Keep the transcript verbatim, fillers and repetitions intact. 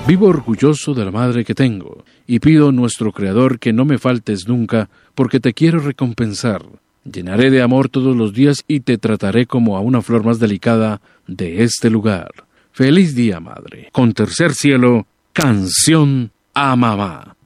Vivo orgulloso de la madre que tengo, y pido a nuestro Creador que no me faltes nunca, porque te quiero recompensar. Llenaré de amor todos los días y te trataré como a una flor más delicada de este lugar. Feliz día, madre. Con Tercer Cielo, canción a mamá.